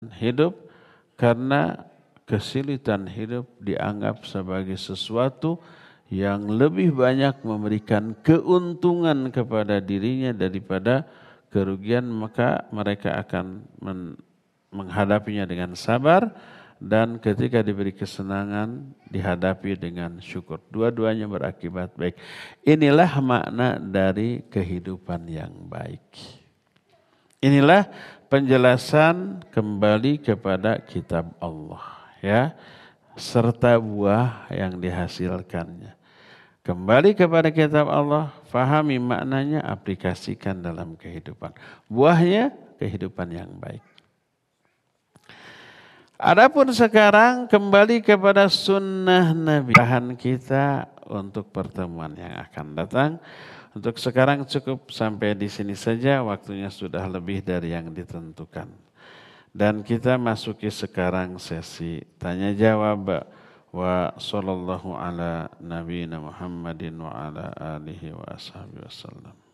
hidup karena kesulitan hidup dianggap sebagai sesuatu yang lebih banyak memberikan keuntungan kepada dirinya daripada kerugian, maka mereka akan menghadapinya dengan sabar, dan ketika diberi kesenangan dihadapi dengan syukur. Dua-duanya berakibat baik. Inilah makna dari kehidupan yang baik. Inilah penjelasan kembali kepada kitab Allah, ya, serta buah yang dihasilkannya. Kembali kepada kitab Allah, fahami maknanya, aplikasikan dalam kehidupan. Buahnya kehidupan yang baik. Adapun sekarang kembali kepada sunnah Nabi. Bahan kita untuk pertemuan yang akan datang. Untuk sekarang cukup sampai di sini saja, waktunya sudah lebih dari yang ditentukan. Dan kita masuki sekarang sesi tanya jawab. Wa sallallahu ala nabiyina Muhammadin wa ala alihi wa ashabihi wasallam.